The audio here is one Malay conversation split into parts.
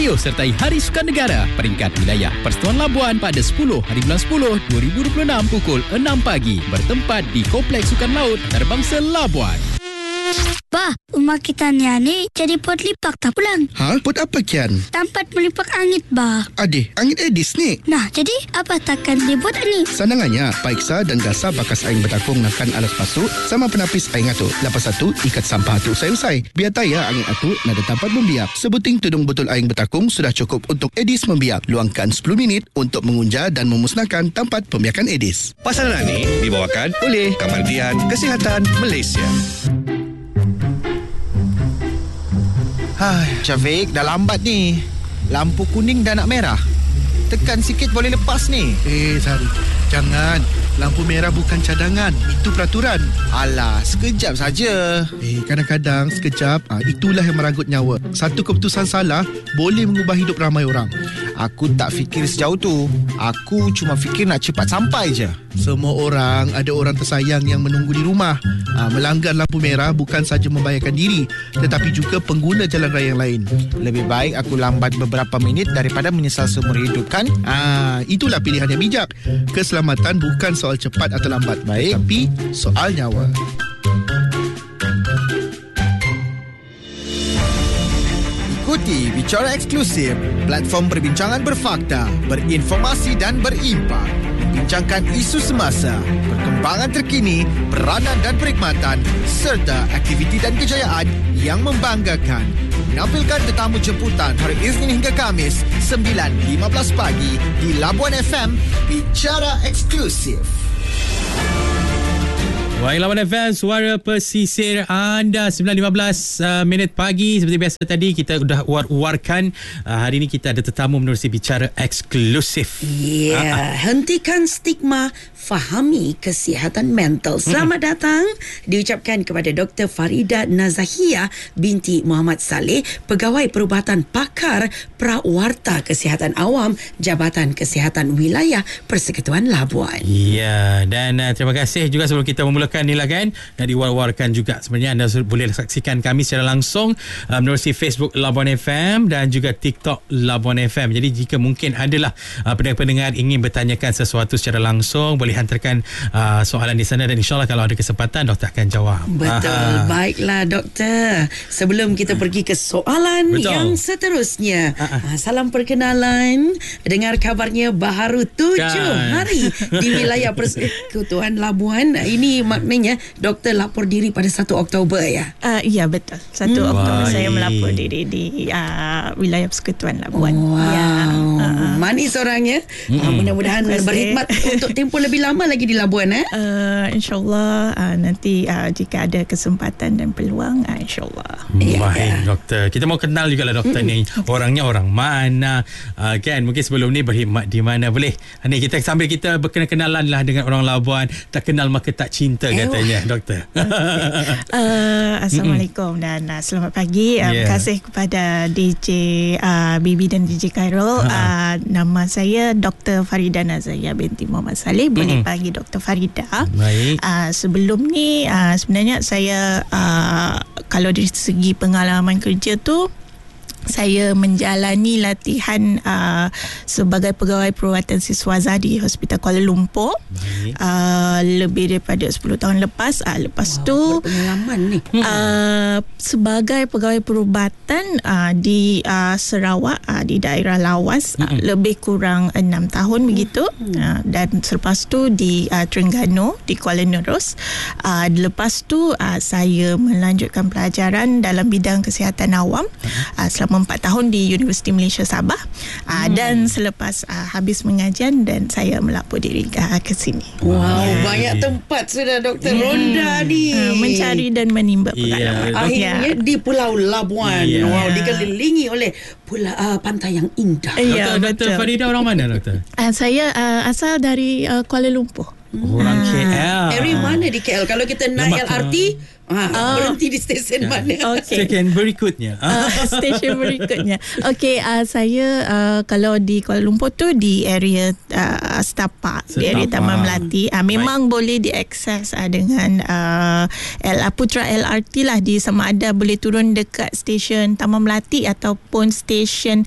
Mengayuh sertai Hari Sukan Negara peringkat wilayah Persatuan Labuan pada 10 hari bulan 10 2026 pukul 6 pagi bertempat di Kompleks Sukan Laut Antarabangsa Labuan. Bah, rumah kita ni jadi pot lipak tak pulang. Ha? Pot apa kian? Tempat melipak angit, bah. Adik, angit Edis ni. Nah, jadi apa takkan dibuat ni? Sanangannya, periksa dan gasa bakas air bertakung nakan alas pasuk sama penapis air ngatuk. Lepas satu, ikat sampah atuk usai-usai. Biar tayar angin atuk nada tempat membiak. Sebuting tudung botol air bertakung sudah cukup untuk Edis membiak. Luangkan 10 minit untuk mengunja dan memusnahkan tempat pembiakan Edis. Pasaran ini dibawakan oleh Kementerian Kesihatan Malaysia. Syafiq, dah lambat ni. Lampu kuning dah nak merah. Tekan sikit boleh lepas ni. Zari, jangan. Lampu merah bukan cadangan. Itu peraturan. Alah, sekejap saja. Kadang-kadang sekejap, itulah yang meranggut nyawa. Satu keputusan salah boleh mengubah hidup ramai orang. Aku tak fikir sejauh tu. Aku cuma fikir nak cepat sampai je. Semua orang ada orang tersayang yang menunggu di rumah. Melanggar lampu merah bukan saja membahayakan diri, tetapi juga pengguna jalan raya yang lain. Lebih baik aku lambat beberapa minit daripada menyesal seumur hidup, kan? Itulah pilihan yang bijak. Keselamatan bukan soal cepat atau lambat, tapi soal nyawa. Ikuti Bicara Eksklusif, platform perbincangan berfakta, berinformasi dan berimpak. Bincangkan isu semasa, perkembangan terkini, peranan dan perkhidmatan serta aktiviti dan kejayaan yang membanggakan. Menampilkan tetamu jemputan hari Isnin hingga Khamis 9.15 pagi di Labuan FM. Bicara Eksklusif. Baik, Labuan FM, suara pesisir anda 9.15 minit pagi. Seperti biasa tadi kita sudah war-warkan. Hari ini kita ada tetamu menerusi Bicara Eksklusif. Hentikan stigma, fahami kesihatan mental. Selamat datang diucapkan kepada Dr. Farida Nazahia binti Muhammad Saleh, Pegawai Perubatan Pakar Prawarta Kesihatan Awam Jabatan Kesihatan Wilayah Persekutuan Labuan. Ya, dan terima kasih juga sebelum kita memulakan ni lah kan, dan diwar-warkan juga sebenarnya anda boleh saksikan kami secara langsung menerusi Facebook Labuan FM dan juga TikTok Labuan FM. Jadi jika mungkin adalah pendengar-pendengar ingin bertanyakan sesuatu secara langsung, boleh hantarkan soalan di sana dan insyaAllah kalau ada kesempatan doktor akan jawab. Betul. Baiklah doktor, sebelum kita pergi ke soalan yang seterusnya, salam perkenalan. Dengar kabarnya baharu 7 hari di wilayah Persekutuan Labuan. Ini maknanya doktor lapor diri pada 1 Oktober ya? Ya betul, 1 Oktober saya melapor diri di wilayah Persekutuan Labuan. Manis orangnya. Mudah-mudahan berkhidmat untuk tempoh lebih lama lagi di Labuan. InsyaAllah nanti jika ada kesempatan dan peluang, InsyaAllah. Baik doktor, kita mau kenal juga lah doktor ni. Orangnya orang mana, kan? Mungkin sebelum ni berkhidmat di mana. Boleh ni kita sambil kita berkenalan lah dengan orang Labuan. Tak kenal maka tak cinta katanya doktor. Assalamualaikum dan selamat pagi. Terima kasih kepada DJ Bibi dan DJ Khairul. Nama saya Dr. Farida Nazahia binti Muhammad Saleh. Boleh panggil Dr. Farida. Baik. Sebelum ni sebenarnya saya kalau dari segi pengalaman kerja tu, saya menjalani latihan sebagai pegawai perubatan siswaza di Hospital Kuala Lumpur lebih daripada 10 tahun lepas. Lepas tu pengalaman ni sebagai pegawai perubatan di Sarawak, di daerah Lawas, lebih kurang 6 tahun begitu. Dan selepas tu di Terengganu di Kuala Nerus. Lepas tu saya melanjutkan pelajaran dalam bidang kesihatan awam selama 4 tahun di Universiti Malaysia Sabah. Dan selepas habis mengajian dan saya melapor diri ke sini. Banyak tempat sudah doktor ronda ni. Mencari dan menimba pengalaman. Akhirnya di Pulau Labuan. Dikelilingi oleh pantai yang indah. Doktor Farida orang mana doktor? Saya asal dari Kuala Lumpur. Orang KL. Dari mana di KL? Kalau kita naik LRT Berhenti di stesen mana? Okey. Second berikutnya. Stesen berikutnya. Okey, saya kalau di Kuala Lumpur tu di area Setapak, di area Taman Melati, memang boleh diakses dengan Putra LRT lah, di sama ada boleh turun dekat stesen Taman Melati ataupun stesen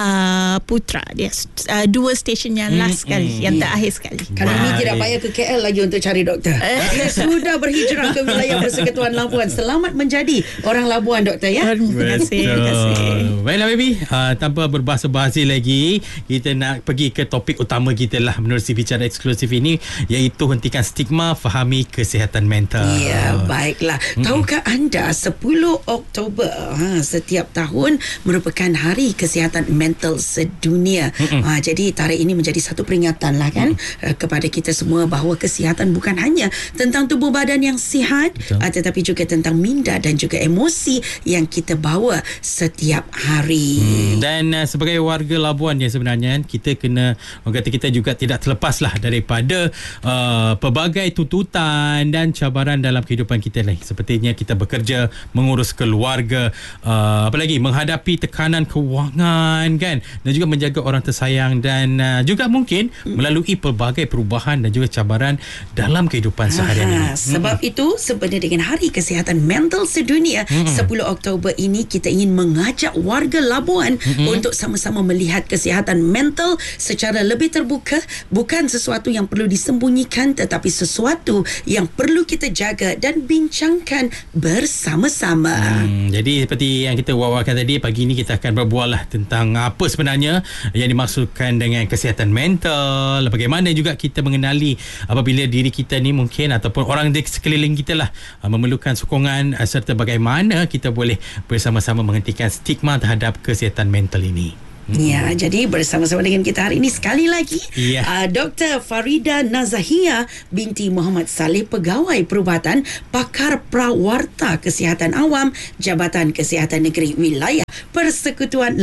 Putra. Dia dua stesen yang last sekali, yang terakhir sekali. Kalau ni tidak payah ke KL lagi untuk cari doktor. Sudah berhijrah ke wilayah Persekutuan Labuan. Selamat menjadi orang Labuan, doktor ya. Terima kasih. Baiklah baby, tanpa berbahasa-bahasa lagi, kita nak pergi ke topik utama kita lah menerusi bicara eksklusif ini, iaitu hentikan stigma, fahami kesihatan mental. Ya, baiklah. Tahukah anda 10 Oktober setiap tahun merupakan Hari Kesihatan Mental Sedunia. Jadi tarikh ini menjadi satu peringatan lah kan kepada kita semua bahawa kesihatan bukan hanya tentang tubuh badan yang sihat, tetapi juga tentang minda dan juga emosi yang kita bawa setiap hari. Dan sebagai warga Labuan ya, sebenarnya kita kena, orang kata, kita juga tidak terlepaslah daripada pelbagai tuntutan dan cabaran dalam kehidupan kita lah. Sepertinya kita bekerja, mengurus keluarga, apalagi menghadapi tekanan kewangan kan, dan juga menjaga orang tersayang, dan juga mungkin melalui pelbagai perubahan dan juga cabaran dalam kehidupan seharian ini. Sebab itu sebenarnya dengan Hari Kesihatan Mental Sedunia 10 Oktober ini, kita ingin mengajak warga Labuan untuk sama-sama melihat kesihatan mental secara lebih terbuka, bukan sesuatu yang perlu disembunyikan, tetapi sesuatu yang perlu kita jaga dan bincangkan bersama-sama. Jadi seperti yang kita wawarkan tadi, pagi ini kita akan berbual lah tentang apa sebenarnya yang dimaksudkan dengan kesihatan mental, bagaimana juga kita mengenali apabila diri kita ni mungkin ataupun orang di sekeliling kita lah memerlukan sokongan, serta bagaimana kita boleh bersama-sama menghentikan stigma terhadap kesihatan mental ini. Ya, jadi bersama-sama dengan kita hari ini sekali lagi Dr. Farida Nazahia binti Muhammad Saleh, pegawai perubatan, pakar prawarta kesihatan awam, Jabatan Kesihatan Negeri Wilayah Persekutuan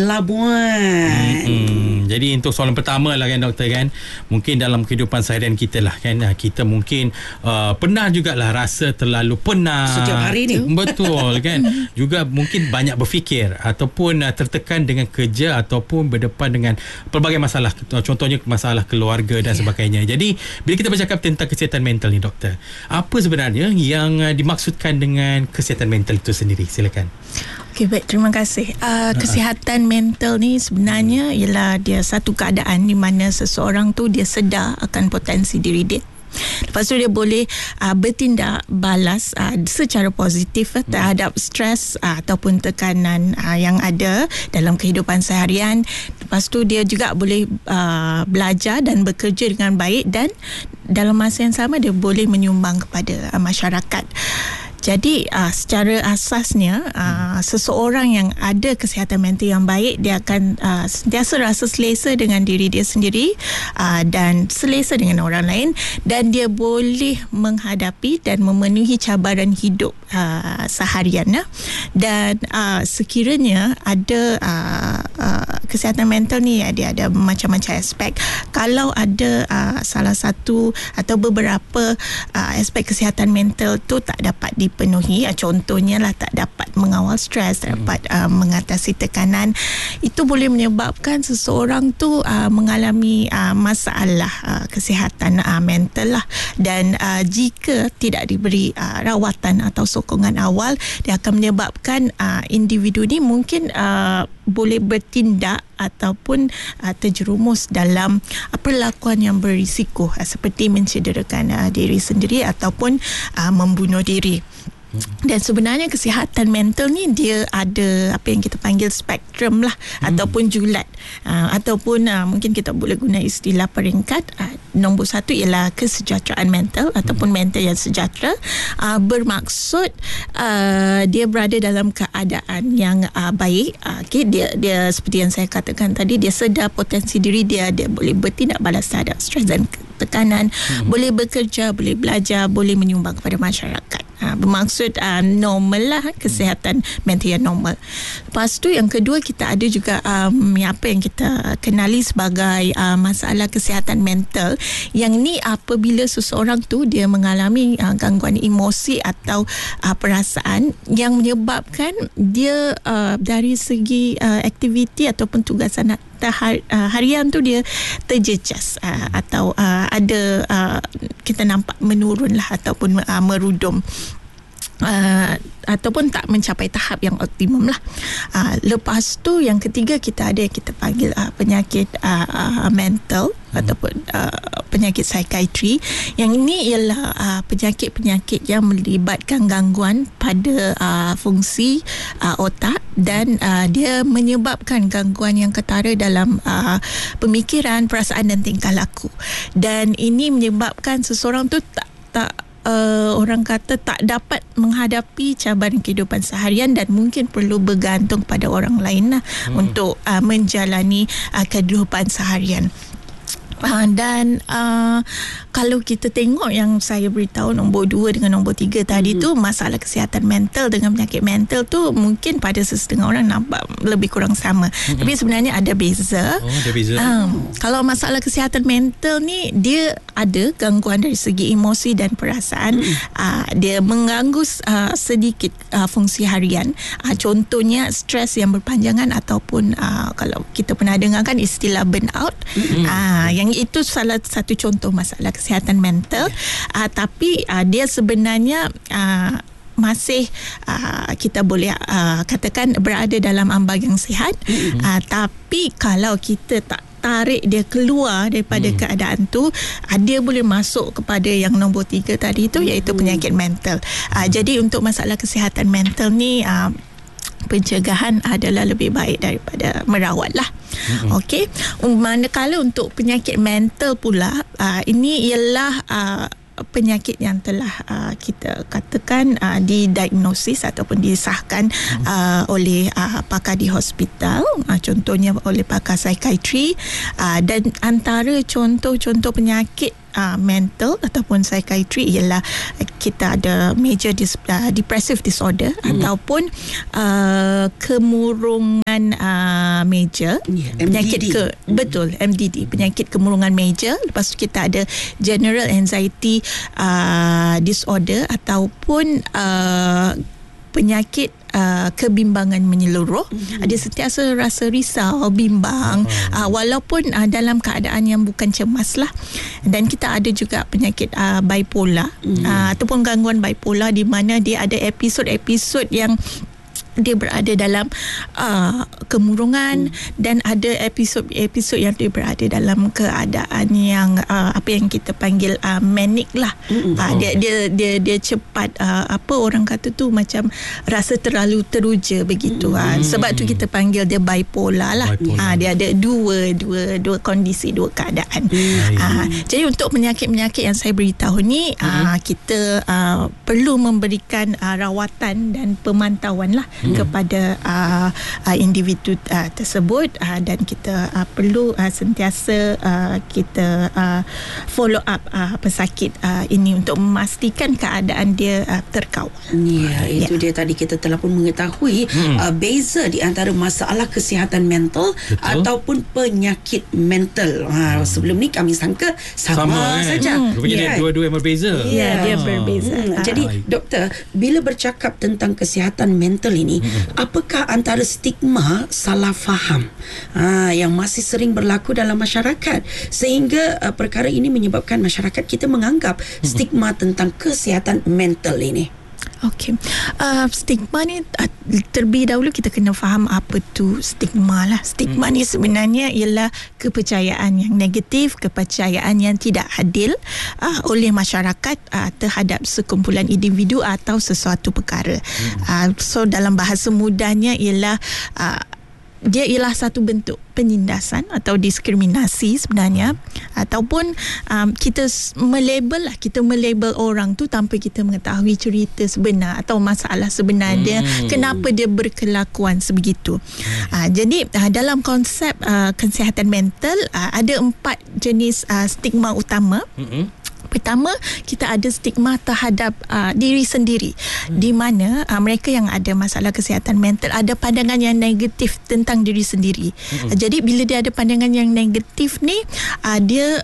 Labuan. Jadi untuk soalan pertama lah kan doktor kan, mungkin dalam kehidupan seharian kita lah kan, kita mungkin pernah jugalah rasa terlalu penat setiap hari ni. Betul kan. Juga mungkin banyak berfikir ataupun tertekan dengan kerja ataupun berdepan dengan pelbagai masalah, contohnya masalah keluarga dan sebagainya. Jadi bila kita bercakap tentang kesihatan mental ni doktor, apa sebenarnya yang dimaksudkan dengan kesihatan mental itu sendiri? Silakan. Okey, baik, terima kasih. Kesihatan mental ni sebenarnya ialah dia satu keadaan di mana seseorang tu dia sedar akan potensi diri dia. Lepas tu dia boleh bertindak balas secara positif terhadap stres ataupun tekanan yang ada dalam kehidupan seharian. Lepas tu dia juga boleh belajar dan bekerja dengan baik, dan dalam masa yang sama dia boleh menyumbang kepada masyarakat. Jadi secara asasnya seseorang yang ada kesihatan mental yang baik, dia akan sentiasa rasa selesa dengan diri dia sendiri dan selesa dengan orang lain, dan dia boleh menghadapi dan memenuhi cabaran hidup seharian. Dan sekiranya ada kesihatan mental ni, dia ada macam-macam aspek. Kalau ada salah satu atau beberapa aspek kesihatan mental tu tak dapat dipenuhi, contohnya lah tak dapat mengawal stres, tak dapat mengatasi tekanan, itu boleh menyebabkan seseorang tu mengalami masalah kesihatan mental lah. Dan jika tidak diberi rawatan atau sokongan awal, dia akan menyebabkan individu ni mungkin boleh bertindak ataupun terjerumus dalam perlakuan yang berisiko, seperti mencederakan diri sendiri ataupun membunuh diri. Dan sebenarnya kesihatan mental ni dia ada apa yang kita panggil spektrum lah, ataupun julat, ataupun mungkin kita boleh guna istilah peringkat. Nombor 1 ialah kesejahteraan mental ataupun mental yang sejahtera. Bermaksud dia berada dalam keadaan yang baik. Dia seperti yang saya katakan tadi, dia sedar potensi diri dia, dia boleh bertindak balas terhadap stres dan tekanan, boleh bekerja, boleh belajar, boleh menyumbang kepada masyarakat. Bermaksud normal lah, kesihatan mental yang normal. Lepas tu yang kedua, kita ada juga apa yang kita kenali sebagai masalah kesihatan mental. Yang ni apabila seseorang tu dia mengalami gangguan emosi atau perasaan yang menyebabkan dia dari segi aktiviti ataupun tugasan harian tu dia terjejas atau ada kita nampak menurun lah ataupun merudum. Ataupun tak mencapai tahap yang optimum lah. Lepas tu yang ketiga, kita ada yang kita panggil penyakit mental ataupun penyakit psikiatri. Yang ini ialah penyakit-penyakit yang melibatkan gangguan pada fungsi otak dan dia menyebabkan gangguan yang ketara dalam pemikiran, perasaan dan tingkah laku. Dan ini menyebabkan seseorang tu tak orang kata tak dapat menghadapi cabaran kehidupan seharian dan mungkin perlu bergantung pada orang lain lah untuk menjalani kehidupan seharian. Dan kalau kita tengok yang saya beritahu nombor 2 dengan nombor 3 tadi tu, masalah kesihatan mental dengan penyakit mental tu mungkin pada sesetengah orang nampak lebih kurang sama, tapi sebenarnya ada beza. Ada beza. Kalau masalah kesihatan mental ni, dia ada gangguan dari segi emosi dan perasaan. Dia mengganggu sedikit fungsi harian. Contohnya stres yang berpanjangan ataupun kalau kita pernah dengarkan istilah burnout. Yang itu salah satu contoh masalah kesihatan mental. Tapi dia sebenarnya masih kita boleh katakan berada dalam ambang yang sihat. Tapi kalau kita tak tarik dia keluar daripada keadaan tu, dia boleh masuk kepada yang nombor 3 tadi tu, iaitu penyakit mental. Jadi untuk masalah kesihatan mental ni, pencegahan adalah lebih baik daripada merawat lah. Okey. Manakala untuk penyakit mental pula, ini ialah penyakit yang telah kita katakan didiagnosis ataupun disahkan oleh pakar di hospital, contohnya oleh pakar psikiatri. Dan antara contoh-contoh penyakit mental ataupun psikiatri ialah kita ada major depressive disorder ataupun kemurungan major, penyakit betul, MDD, penyakit kemurungan major. Lepas tu kita ada general anxiety disorder ataupun penyakit kebimbangan menyeluruh. Dia sentiasa rasa risau, bimbang, walaupun dalam keadaan yang bukan cemas lah. Dan kita ada juga penyakit bipolar ataupun gangguan bipolar, di mana dia ada episod-episod yang dia berada dalam kemurungan dan ada episod-episod yang dia berada dalam keadaan yang apa yang kita panggil manic lah. Dia cepat, apa orang kata tu, macam rasa terlalu teruja begitu. Sebab tu kita panggil dia bipolar lah. Dia ada dua kondisi, dua keadaan. Jadi untuk penyakit-penyakit yang saya beritahu ni, kita perlu memberikan rawatan dan pemantauan lah kepada individu tersebut, dan kita perlu sentiasa kita follow up pesakit ini untuk memastikan keadaan dia terkawal. Itu dia tadi kita telah pun mengetahui beza di antara masalah kesihatan mental ataupun penyakit mental. Sebelum ni kami sangka sama saja. Rupanya dua-dua yang berbeza. Dia berbeza. Jadi doktor, bila bercakap tentang kesihatan mental ini, apakah antara stigma salah faham yang masih sering berlaku dalam masyarakat sehingga perkara ini menyebabkan masyarakat kita menganggap stigma tentang kesihatan mental ini? Okey. Stigma ni terlebih dahulu kita kena faham apa tu stigma lah. Stigma ni sebenarnya ialah kepercayaan yang negatif, kepercayaan yang tidak adil oleh masyarakat terhadap sekumpulan individu atau sesuatu perkara. So dalam bahasa mudahnya ialah dia ialah satu bentuk penindasan atau diskriminasi sebenarnya, ataupun kita melabel orang tu tanpa kita mengetahui cerita sebenar atau masalah sebenar dia, kenapa dia berkelakuan sebegitu. Jadi dalam konsep kesihatan mental ada 4 jenis stigma utama. Pertama, kita ada stigma terhadap diri sendiri, di mana mereka yang ada masalah kesihatan mental ada pandangan yang negatif tentang diri sendiri. Jadi bila dia ada pandangan yang negatif ni, dia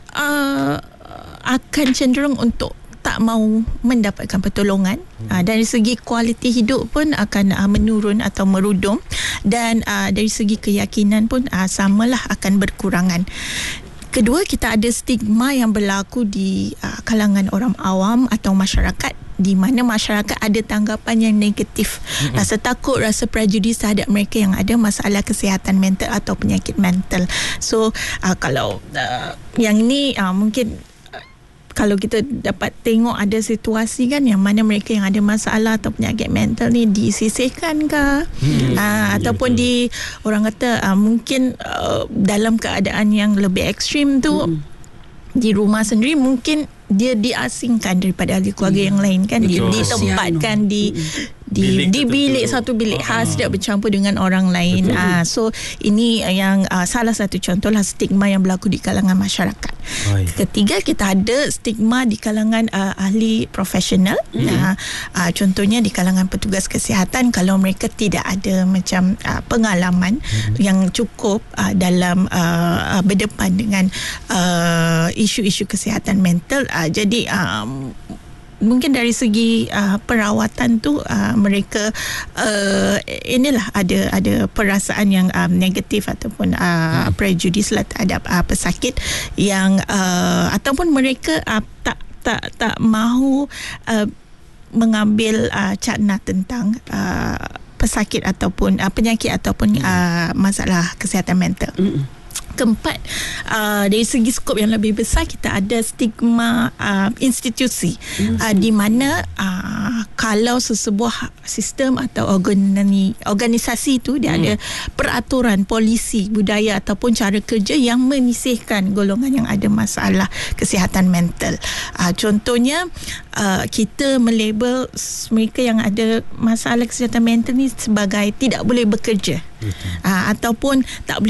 akan cenderung untuk tak mau mendapatkan pertolongan. Dari segi kualiti hidup pun akan menurun atau merudum, dan dari segi keyakinan pun samalah akan berkurangan. Kedua, kita ada stigma yang berlaku di kalangan orang awam atau masyarakat, di mana masyarakat ada tanggapan yang negatif, rasa takut, rasa prejudis terhadap mereka yang ada masalah kesihatan mental atau penyakit mental. So kalau yang ni mungkin kalau kita dapat tengok ada situasi kan yang mana mereka yang ada masalah atau penyakit mental ni disisihkan ke, ataupun orang kata mungkin dalam keadaan yang lebih ekstrim tu di rumah sendiri, mungkin dia diasingkan daripada ahli keluarga yang lain kan. Ditempatkan di bilik satu bilik khas, tidak bercampur dengan orang lain. So ini yang salah satu contohlah stigma yang berlaku di kalangan masyarakat. Ketiga, kita ada stigma di kalangan ahli profesional. Contohnya di kalangan petugas kesihatan, kalau mereka tidak ada macam pengalaman yang cukup dalam berdepan dengan isu-isu kesihatan mental, jadi mungkin dari segi perawatan tu mereka inilah ada perasaan yang negatif ataupun prejudis lah terhadap pesakit yang ataupun mereka tak mahu mengambil cakna tentang pesakit ataupun penyakit ataupun masalah kesihatan mental. Keempat, dari segi skop yang lebih besar, kita ada stigma institusi, di mana kalau sesebuah sistem atau organisasi itu dia ada peraturan, polisi, budaya ataupun cara kerja yang menyisihkan golongan yang ada masalah kesihatan mental. Contohnya, kita melabel mereka yang ada masalah kesihatan mental ni sebagai tidak boleh bekerja, ataupun tak boleh